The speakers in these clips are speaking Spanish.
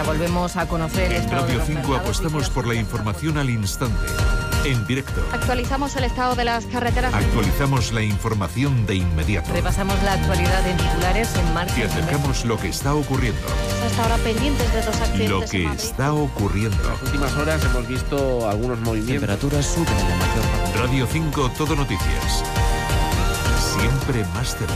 hora volvemos a conocer... En Radio 5 apostamos por la información al instante, en directo. Actualizamos el estado de las carreteras. Actualizamos la información de inmediato. Repasamos la actualidad en titulares en marcha. Te acercamos lo que está ocurriendo. Hasta ahora pendientes de 2 accidentes. Lo que está ocurriendo. En las últimas horas hemos visto algunos movimientos. Temperaturas suben en la mayor parte. Radio 5 Todo Noticias. Siempre más cerca.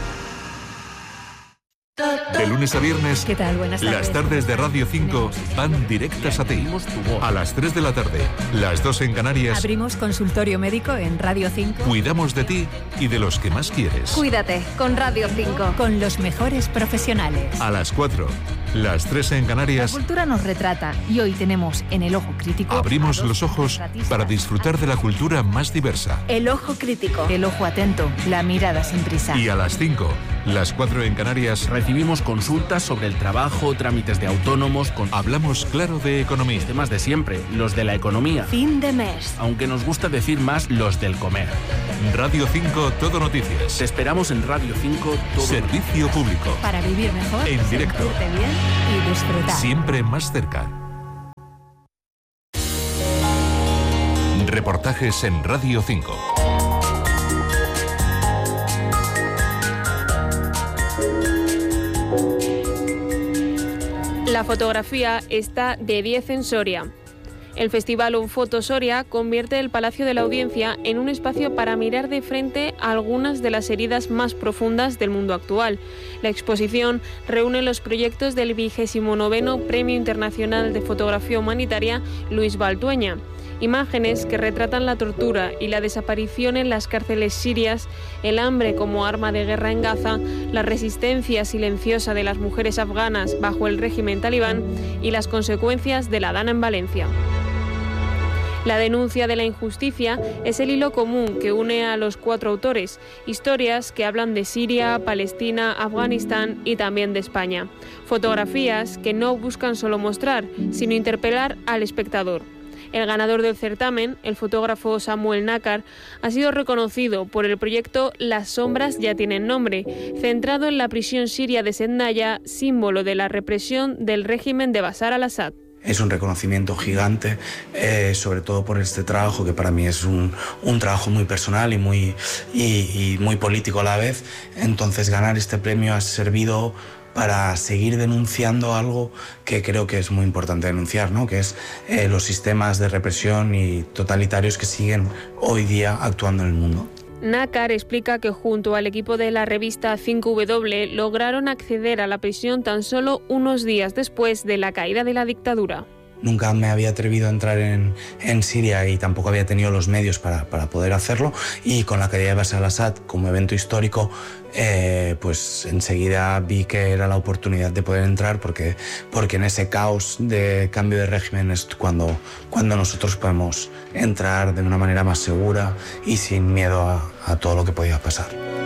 De lunes a viernes, ¿Qué tal? Buenas tardes. las tardes de Radio 5 van directas a ti. A las 3 de la tarde, las 2 en Canarias, Abrimos consultorio médico en Radio 5 cuidamos de ti y de los que más quieres. Cuídate con Radio 5. con los mejores profesionales. A las 4, las 3 en La Canarias, cultura nos retrata y hoy tenemos en El Ojo Crítico... abrimos a dos los ojos retratistas. para disfrutar de la cultura más diversa. El Ojo Crítico. El ojo atento, la mirada sin prisa. Y a las 5, las 4 en Canarias, Recibimos consultas sobre el trabajo, trámites de autónomos, con hablamos claro de economía. temas de siempre, los de la economía. Fin de mes. Aunque nos gusta decir más los del comer. Radio 5 Todo Noticias. Te esperamos en Radio 5 todo. Servicio público. Para vivir mejor, En directo. sentirte bien y disfrutar. Siempre más cerca. Reportajes en Radio 5. La fotografía está de 10 en Soria. El festival Unfoto Soria convierte el Palacio de la Audiencia en un espacio para mirar de frente a algunas de las heridas más profundas del mundo actual. La exposición reúne los proyectos del 29º Premio Internacional de Fotografía Humanitaria Luis Baltueña. Imágenes que retratan la tortura y la desaparición en las cárceles sirias, el hambre como arma de guerra en Gaza, la resistencia silenciosa de las mujeres afganas bajo el régimen talibán y las consecuencias de la Dana en Valencia. La denuncia de la injusticia es el hilo común que une a los 4 autores, historias que hablan de Siria, Palestina, Afganistán y también de España. Fotografías que no buscan solo mostrar, sino interpelar al espectador. El ganador del certamen, el fotógrafo Samuel Nácar, ha sido reconocido por el proyecto Las sombras ya tienen nombre, centrado en la prisión siria de Zendaya, símbolo de la represión del régimen de Bashar al-Assad. Es un reconocimiento gigante, sobre todo por este trabajo que para mí es un trabajo muy personal y muy político a la vez. Entonces ganar este premio ha servido para seguir denunciando algo que creo que es muy importante denunciar, ¿no? Que es los sistemas de represión y totalitarios que siguen hoy día actuando en el mundo. Nácar explica que junto al equipo de la revista 5W lograron acceder a la prisión tan solo unos días después de la caída de la dictadura. Nunca me había atrevido a entrar en Siria y tampoco había tenido los medios para poder hacerlo, y con la caída de Bashar al-Assad como evento histórico pues enseguida vi que era la oportunidad de poder entrar porque en ese caos de cambio de régimen es cuando nosotros podemos entrar de una manera más segura y sin miedo a todo lo que podía pasar.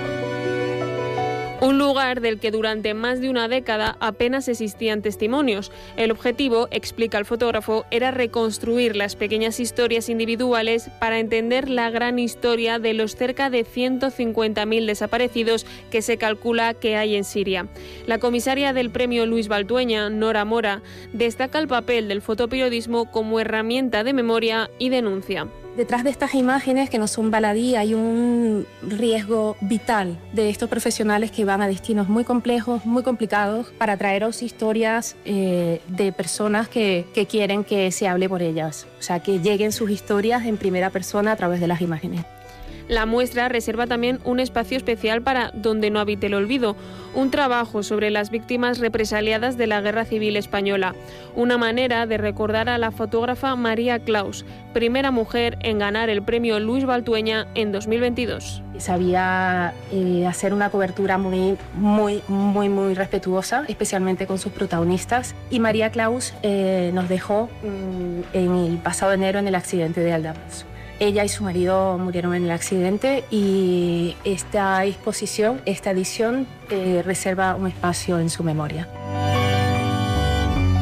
Un lugar del que durante más de una década apenas existían testimonios. El objetivo, explica el fotógrafo, era reconstruir las pequeñas historias individuales para entender la gran historia de los cerca de 150.000 desaparecidos que se calcula que hay en Siria. La comisaria del premio Luis Baltueña, Nora Mora, destaca el papel del fotoperiodismo como herramienta de memoria y denuncia. Detrás de estas imágenes que no son baladí hay un riesgo vital de estos profesionales que van a destinos muy complejos, muy complicados, para traeros historias de personas que quieren que se hable por ellas. O sea, que lleguen sus historias en primera persona a través de las imágenes. La muestra reserva también un espacio especial para Donde no habite el olvido, un trabajo sobre las víctimas represaliadas de la Guerra Civil Española, una manera de recordar a la fotógrafa María Claus, primera mujer en ganar el premio Luis Baltueña en 2022. Sabía hacer una cobertura muy respetuosa, especialmente con sus protagonistas, y María Claus nos dejó en el pasado enero en el accidente de Aldabas. Ella y su marido murieron en el accidente y esta exposición, esta edición, reserva un espacio en su memoria.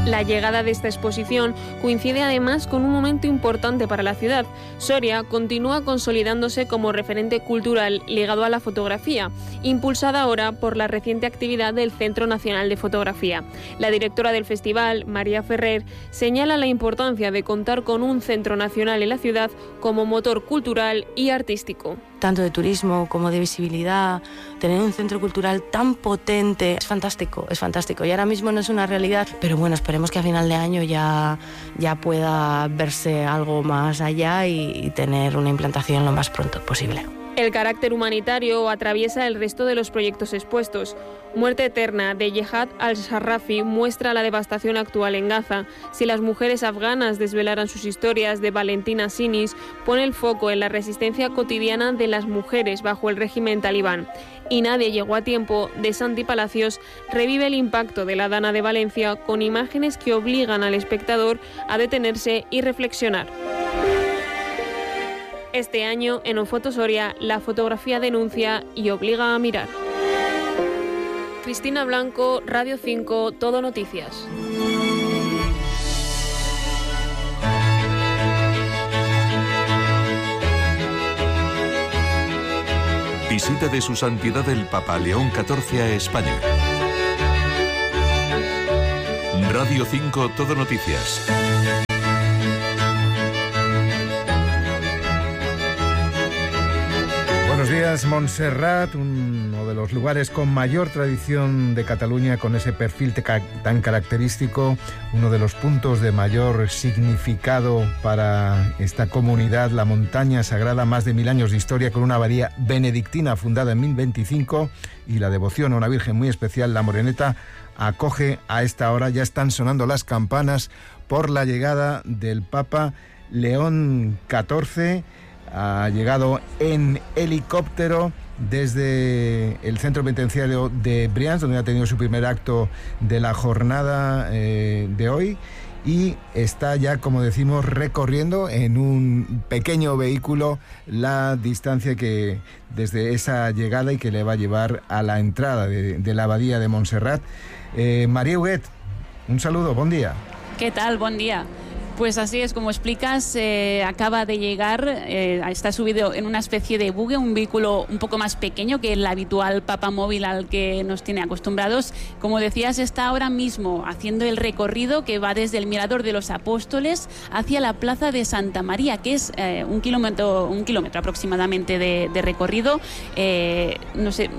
La llegada de esta exposición coincide además con un momento importante para la ciudad. Soria continúa consolidándose como referente cultural ligado a la fotografía, impulsada ahora por la reciente actividad del Centro Nacional de Fotografía. La directora del festival, María Ferrer, señala la importancia de contar con un centro nacional en la ciudad como motor cultural y artístico. Tanto de turismo como de visibilidad, tener un centro cultural tan potente es fantástico, es fantástico. Y ahora mismo no es una realidad, pero bueno, esperemos que a final de año ya pueda verse algo más allá y tener una implantación lo más pronto posible. El carácter humanitario atraviesa el resto de los proyectos expuestos. Muerte Eterna de Yehad al-Sarrafi muestra la devastación actual en Gaza. Si las mujeres afganas desvelaran sus historias, de Valentina Sinis pone el foco en la resistencia cotidiana de las mujeres bajo el régimen talibán. Y Nadie llegó a tiempo, de Santi Palacios, revive el impacto de la Dana de Valencia con imágenes que obligan al espectador a detenerse y reflexionar. Este año, en Onfoto Soria, la fotografía denuncia y obliga a mirar. Cristina Blanco, Radio 5, Todo Noticias. Visita de Su Santidad el Papa León XIV a España. Radio 5, Todo Noticias. Buenos días. Montserrat, uno de los lugares con mayor tradición de Cataluña, con ese perfil tan característico, uno de los puntos de mayor significado para esta comunidad, la montaña sagrada, más de 1000 años de historia, con una abadía benedictina fundada en 1025 y la devoción a una virgen muy especial, la Moreneta, acoge a esta hora, ya están sonando las campanas por la llegada del Papa León XIV. Ha llegado en helicóptero desde el centro penitenciario de Brians, donde ha tenido su primer acto de la jornada de hoy, y está ya, como decimos, recorriendo en un pequeño vehículo la distancia que desde esa llegada y que le va a llevar a la entrada de la abadía de Montserrat. María Huguet, un saludo, buen día. ¿Qué tal? Buen día. Pues así es, como explicas, acaba de llegar, está subido en una especie de bugue, un vehículo un poco más pequeño que el habitual papamóvil al que nos tiene acostumbrados. Como decías, está ahora mismo haciendo el recorrido que va desde el Mirador de los Apóstoles hacia la Plaza de Santa María, que es un kilómetro aproximadamente de recorrido. No sé,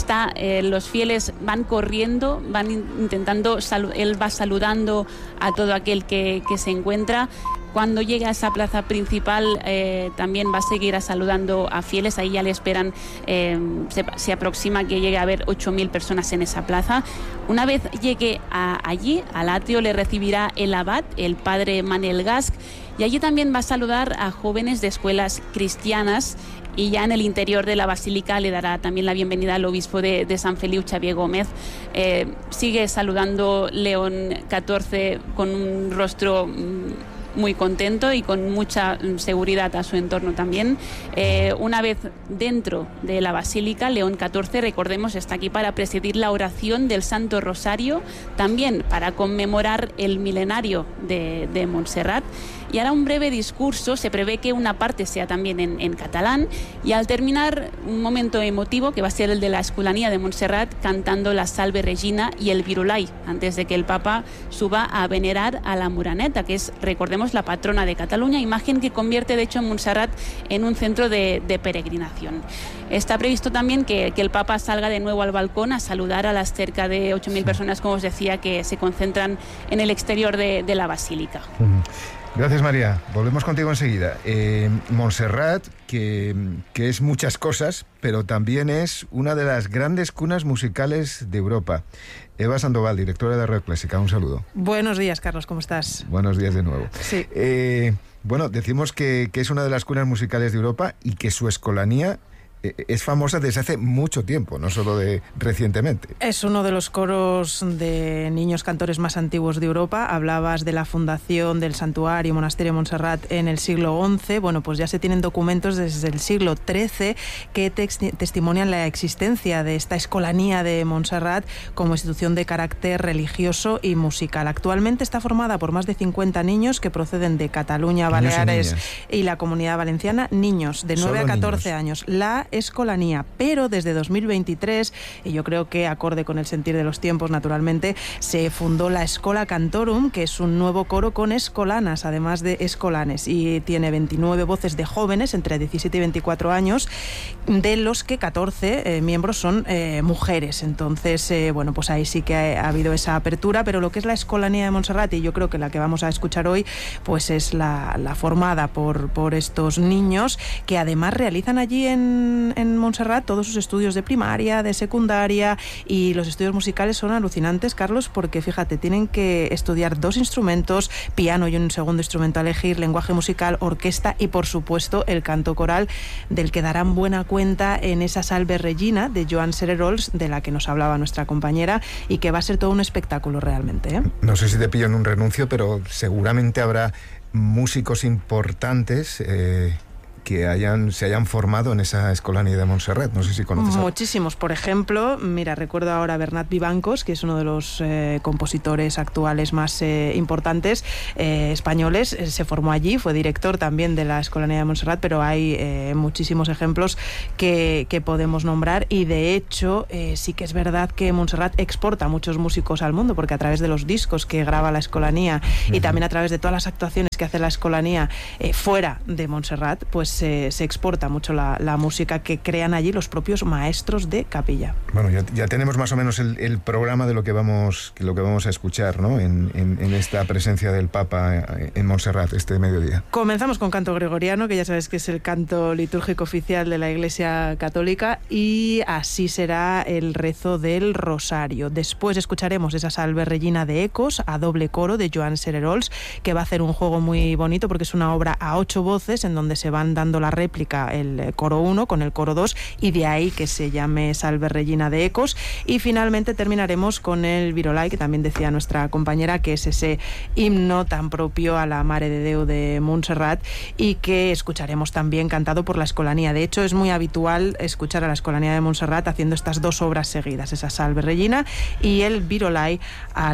los fieles van corriendo, van intentando, él va saludando a todo aquel que se encuentra. Cuando llega a esa plaza principal también va a seguir saludando a fieles. Ahí ya le esperan, se aproxima que llegue a haber 8.000 personas en esa plaza. Una vez llegue allí, al atrio, le recibirá el abad, el padre Manel Gasc, y allí también va a saludar a jóvenes de escuelas cristianas. Y ya en el interior de la basílica le dará también la bienvenida al obispo de Sant Feliu, Xavier Gómez. Sigue saludando León XIV con un rostro muy contento y con mucha seguridad a su entorno también. Una vez dentro de la basílica, León XIV, recordemos, está aquí para presidir la oración del Santo Rosario, también para conmemorar el milenario de Montserrat. Y hará un breve discurso, se prevé que una parte sea también en catalán, y al terminar un momento emotivo que va a ser el de la Escolanía de Montserrat, cantando la Salve Regina y el Virulai, antes de que el Papa suba a venerar a la Moreneta, que es, recordemos, la patrona de Cataluña, imagen que convierte de hecho Montserrat en un centro de peregrinación. Está previsto también que el Papa salga de nuevo al balcón a saludar a las cerca de 8.000 personas, como os decía, que se concentran en el exterior de la basílica. Gracias, María. Volvemos contigo enseguida. Montserrat, que es muchas cosas, pero también es una de las grandes cunas musicales de Europa. Eva Sandoval, directora de Radio Clásica, un saludo. Buenos días, Carlos, ¿cómo estás? Buenos días de nuevo. Sí. Bueno, decimos que es una de las cunas musicales de Europa y que su escolanía es famosa desde hace mucho tiempo, no solo de recientemente. Es uno de los coros de niños cantores más antiguos de Europa. Hablabas de la fundación del santuario monasterio de Montserrat en el siglo XI. Bueno, pues ya se tienen documentos desde el siglo XIII que testimonian la existencia de esta escolanía de Montserrat como institución de carácter religioso y musical. Actualmente está formada por más de 50 niños que proceden de Cataluña, Baleares y la Comunidad Valenciana, niños de 9 a 14 años. La escolanía, pero desde 2023, y yo creo que acorde con el sentir de los tiempos, naturalmente, se fundó la Schola Cantorum, que es un nuevo coro con escolanas, además de escolanes, y tiene 29 voces de jóvenes entre 17 y 24 años, de los que 14 miembros son mujeres. Entonces, bueno, pues ahí sí que ha habido esa apertura, pero lo que es la escolanía de Montserrat, y yo creo que la que vamos a escuchar hoy, pues es la formada por estos niños que además realizan allí en Montserrat todos sus estudios de primaria, de secundaria, y los estudios musicales son alucinantes, Carlos, porque fíjate, tienen que estudiar 2 instrumentos, piano y un segundo instrumento a elegir, lenguaje musical, orquesta y por supuesto el canto coral, del que darán buena cuenta en esa Salve Regina de Joan Sererols, de la que nos hablaba nuestra compañera, y que va a ser todo un espectáculo realmente, ¿eh? No sé si te pillo en un renuncio, pero seguramente habrá músicos importantes que se hayan formado en esa escolanía de Montserrat. No sé si conoces. Muchísimos. Por ejemplo, mira, recuerdo ahora a Bernat Vivancos, que es uno de los compositores actuales más importantes españoles. Se formó allí, fue director también de la escolanía de Montserrat, pero hay muchísimos ejemplos que podemos nombrar, y de hecho sí que es verdad que Montserrat exporta muchos músicos al mundo, porque a través de los discos que graba la escolanía y también a través de todas las actuaciones que hace la escolanía fuera de Montserrat, pues se exporta mucho la música que crean allí los propios maestros de capilla. Bueno, ya tenemos más o menos el programa de lo que vamos a escuchar, ¿no? En esta presencia del Papa en Montserrat este mediodía. Comenzamos con canto gregoriano, que ya sabes que es el canto litúrgico oficial de la Iglesia Católica, y así será el rezo del Rosario. Después escucharemos esa Salve Regina de Ecos a doble coro de Joan Sererols, que va a hacer un juego muy bonito porque es una obra a 8 voces en donde se van dando la réplica el coro 1 con el coro 2, y de ahí que se llame Salve Regina de Ecos. Y finalmente terminaremos con el Virolai, que también decía nuestra compañera que es ese himno tan propio a la Mare de Déu de Montserrat, y que escucharemos también cantado por la escolanía. De hecho, es muy habitual escuchar a la escolanía de Montserrat haciendo estas 2 obras seguidas, esa Salve Regina y el Virolai a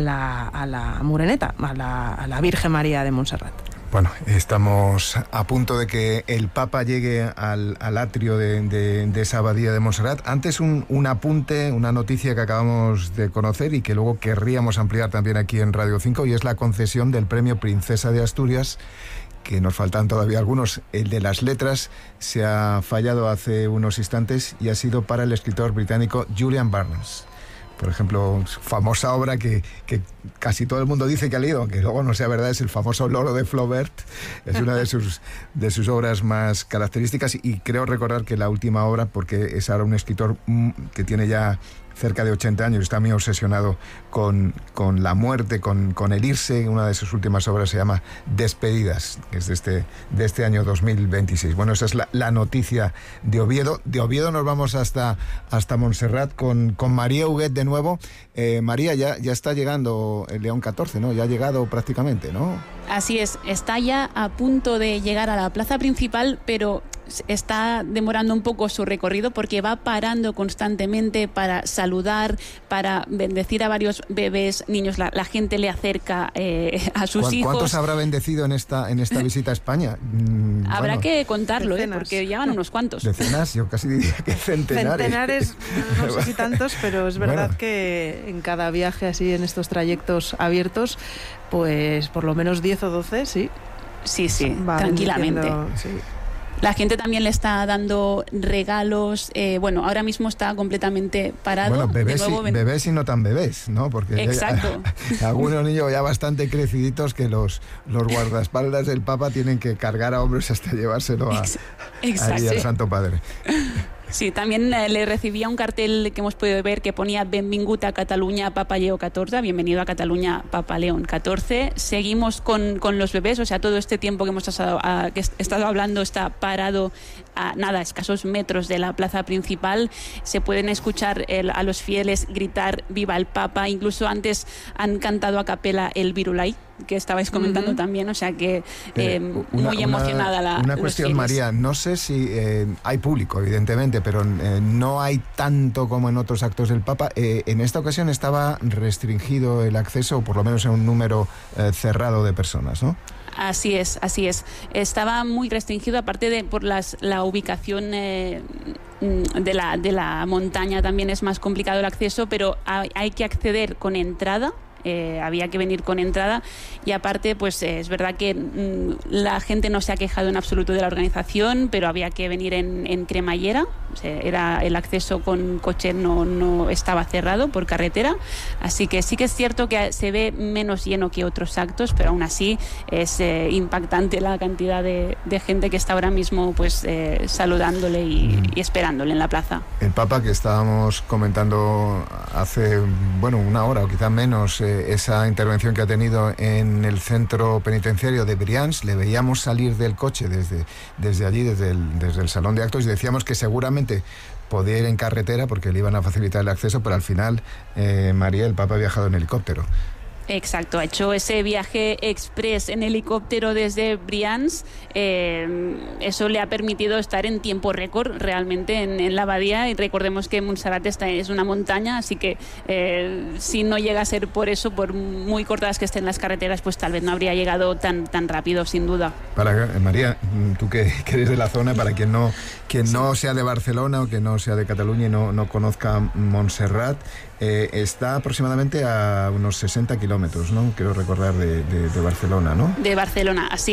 la Moreneta, a la Virgen María de Montserrat. Bueno, estamos a punto de que el Papa llegue al atrio de esa abadía de Montserrat. Antes un apunte, una noticia que acabamos de conocer y que luego querríamos ampliar también aquí en Radio 5, y es la concesión del Premio Princesa de Asturias, que nos faltan todavía algunos. El de las letras se ha fallado hace unos instantes y ha sido para el escritor británico Julian Barnes. Por ejemplo, su famosa obra que casi todo el mundo dice que ha leído, aunque luego no sea verdad, es el famoso Loro de Flaubert. Es una de sus obras más características, y creo recordar que la última obra, porque es ahora un escritor que tiene ya cerca de 80 años, está muy obsesionado con la muerte, con el irse. Una de sus últimas obras se llama Despedidas, que es de este año 2026. Bueno, esa es la noticia de Oviedo. De Oviedo nos vamos hasta Montserrat con María Huguet de nuevo. María, ya está llegando el León XIV, ¿no? Ya ha llegado prácticamente, ¿no? Así es, está ya a punto de llegar a la plaza principal, pero está demorando un poco su recorrido porque va parando constantemente para saludar, para bendecir a varios bebés, niños. La gente le acerca a sus hijos. ¿Cuántos habrá bendecido en esta visita a España? Habrá que contarlo, porque ya van unos cuantos. Decenas, yo casi diría que centenares. Centenares, no sé si tantos, pero es verdad que en cada viaje así, en estos trayectos abiertos, pues por lo menos 10 o 12, sí. Sí, tranquilamente. Sí. La gente también le está dando regalos. Bueno, ahora mismo está completamente parado. Bueno, bebés y no tan bebés, ¿no? Porque exacto. Algunos niños ya bastante creciditos que los guardaespaldas del Papa tienen que cargar a hombros hasta llevárselo allí al Santo Padre. Sí, también le recibía un cartel que hemos podido ver que ponía Benvingut a Cataluña, Papa Lleó XIV, bienvenido a Cataluña, Papa León XIV. Seguimos con los bebés, o sea, todo este tiempo que hemos estado hablando está parado a escasos metros de la plaza principal. Se pueden escuchar a los fieles gritar viva el Papa, incluso antes han cantado a capela el Virulai, que estabais comentando también, o sea que muy emocionada la Una cuestión, María, no sé si hay público, evidentemente, pero no hay tanto como en otros actos del Papa. En esta ocasión estaba restringido el acceso, o por lo menos en un número cerrado de personas, ¿no? Así es. Estaba muy restringido, aparte por la ubicación de la montaña, también es más complicado el acceso, pero hay que acceder con entrada. Había que venir con entrada y aparte pues es verdad que la gente no se ha quejado en absoluto de la organización, pero había que venir en cremallera, o sea, era el acceso con coche no estaba cerrado por carretera, así que sí que es cierto que se ve menos lleno que otros actos, pero aún así es impactante la cantidad de gente que está ahora mismo pues saludándole y esperándole en la plaza. El Papa, que estábamos comentando hace una hora o quizás menos, esa intervención que ha tenido en el centro penitenciario de Brians, le veíamos salir del coche desde allí, desde el salón de actos, y decíamos que seguramente podía ir en carretera porque le iban a facilitar el acceso, pero al final, María, el Papa ha viajado en helicóptero. Exacto, ha hecho ese viaje express en helicóptero desde Brians. Eso le ha permitido estar en tiempo récord realmente en la abadía, y recordemos que Montserrat es una montaña, así que si no llega a ser por eso, por muy cortadas que estén las carreteras, pues tal vez no habría llegado tan rápido, sin duda. María, tú que eres de la zona, para quien no sea de Barcelona o que no sea de Cataluña y no conozca Montserrat, está aproximadamente a unos 60 kilómetros, ¿no? Quiero recordar, de Barcelona, ¿no? De Barcelona, así